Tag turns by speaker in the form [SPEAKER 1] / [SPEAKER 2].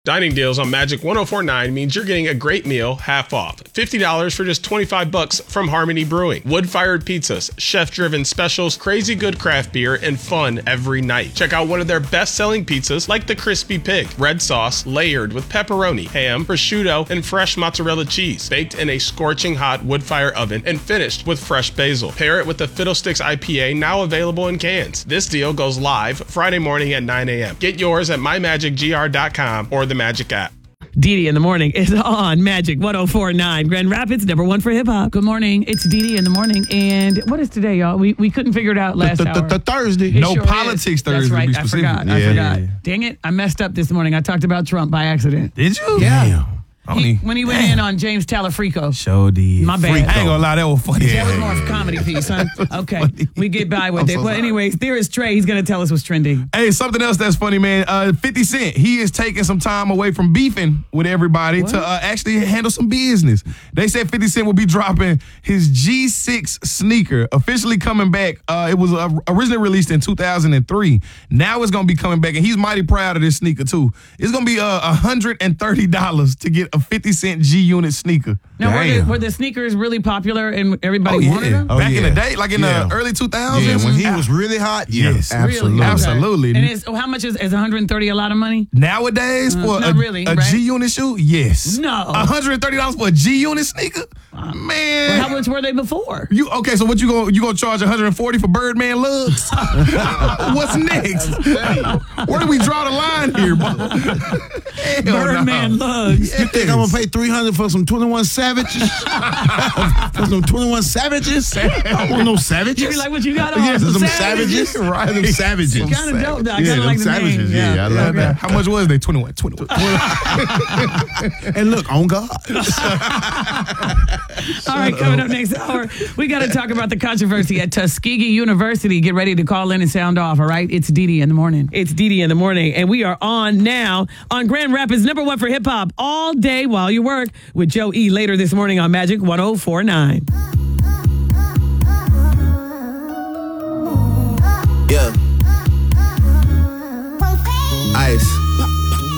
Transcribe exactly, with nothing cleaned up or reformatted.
[SPEAKER 1] Dining deals on Magic one oh four point nine means you're getting a great meal half off. fifty dollars for just twenty-five bucks from Harmony Brewing. Wood-fired pizzas, chef-driven specials, crazy good craft beer, and fun every night. Check out one of their best-selling pizzas like the Crispy Pig. Red sauce layered with pepperoni, ham, prosciutto, and fresh mozzarella cheese. Baked in a scorching hot wood-fire oven and finished with fresh basil. Pair it with the Fiddlesticks I P A, now available in cans. This deal goes live Friday morning at nine a.m. Get yours at my magic g r dot com or the Magic app.
[SPEAKER 2] Dee Dee in the morning is on Magic one oh four point nine. Grand Rapids, number one for hip hop. Good morning. It's Dee Dee in the morning. And what is today, y'all? We we couldn't figure it out last hour.
[SPEAKER 3] Thursday.
[SPEAKER 2] It
[SPEAKER 3] No
[SPEAKER 2] sure
[SPEAKER 3] politics
[SPEAKER 2] is.
[SPEAKER 3] Thursday.
[SPEAKER 2] That's right.
[SPEAKER 3] To be
[SPEAKER 2] I
[SPEAKER 3] specific.
[SPEAKER 2] forgot. I
[SPEAKER 3] Yeah,
[SPEAKER 2] forgot.
[SPEAKER 3] yeah, yeah.
[SPEAKER 2] Dang it. I messed up this morning. I talked about Trump by accident.
[SPEAKER 3] Did you?
[SPEAKER 2] Yeah.
[SPEAKER 3] Damn. I don't
[SPEAKER 2] He,
[SPEAKER 3] even-
[SPEAKER 2] when he went
[SPEAKER 3] Damn.
[SPEAKER 2] in on James Talafrico.
[SPEAKER 3] Show did.
[SPEAKER 2] My bad.
[SPEAKER 3] I ain't gonna lie, that was funny.
[SPEAKER 2] That was more of a comedy piece, huh? Okay. We get by with
[SPEAKER 3] I'm
[SPEAKER 2] it.
[SPEAKER 3] so
[SPEAKER 2] Well,
[SPEAKER 3] sorry.
[SPEAKER 2] anyways, there is Trey. He's going to tell us what's trending.
[SPEAKER 3] Hey, something else that's funny, man. Uh, fifty Cent, he is taking some time away from beefing with everybody
[SPEAKER 2] What?
[SPEAKER 3] to uh, actually handle some business. They said fifty Cent will be dropping his G six sneaker, officially coming back. Uh, it was uh, originally released in two thousand three. Now it's going to be coming back, and he's mighty proud of this sneaker, too. It's going to be uh, one hundred thirty dollars to get a fifty Cent G-Unit sneaker.
[SPEAKER 2] Now, were the,
[SPEAKER 3] Damn.
[SPEAKER 2] were the sneakers really popular and everybody
[SPEAKER 3] Oh, yeah.
[SPEAKER 2] wanted them?
[SPEAKER 4] Oh,
[SPEAKER 3] Back in
[SPEAKER 4] yeah.
[SPEAKER 3] the day, like in
[SPEAKER 4] Yeah.
[SPEAKER 3] the early two thousands.
[SPEAKER 4] Yeah, when he was really hot, yes,
[SPEAKER 3] Really?
[SPEAKER 4] absolutely.
[SPEAKER 2] Okay.
[SPEAKER 3] Absolutely.
[SPEAKER 2] And it's, oh, how much is, is one hundred thirty a lot of money?
[SPEAKER 3] Nowadays,
[SPEAKER 2] Uh,
[SPEAKER 3] for
[SPEAKER 2] not
[SPEAKER 3] a,
[SPEAKER 2] really,
[SPEAKER 3] a
[SPEAKER 2] right?
[SPEAKER 3] G-Unit shoe, yes.
[SPEAKER 2] No.
[SPEAKER 3] one hundred thirty dollars for a G-Unit sneaker? Man.
[SPEAKER 2] Well, how much were they before?
[SPEAKER 3] You okay? So what you gonna you gonna charge one hundred forty for Birdman lugs? What's next? Where do we draw the line here, bro? Hell
[SPEAKER 2] Birdman
[SPEAKER 3] no.
[SPEAKER 2] lugs.
[SPEAKER 4] You think I'm gonna pay three hundred for some twenty-one Savages? For some twenty-one Savages? I don't want no Savages.
[SPEAKER 2] You be like, what you got on?
[SPEAKER 4] Yes, some
[SPEAKER 2] Savages?
[SPEAKER 4] Savages. Right, them Savages.
[SPEAKER 2] Kind of dope, though. I
[SPEAKER 4] Yeah,
[SPEAKER 2] kind of
[SPEAKER 4] them
[SPEAKER 2] like the
[SPEAKER 4] Savages.
[SPEAKER 2] name.
[SPEAKER 4] Yeah, I love
[SPEAKER 2] okay.
[SPEAKER 4] that.
[SPEAKER 3] How much was they? twenty-one. twenty-one.
[SPEAKER 4] And look, on God.
[SPEAKER 2] All right, coming up next hour, we got to talk about the controversy at Tuskegee University. Get ready to call in and sound off, all right? It's Dee Dee in the morning. It's Dee Dee in the morning, and we are on now on Grand Rapids, number one for hip-hop, all day while you work with Joe E. later this morning on Magic one oh four point nine.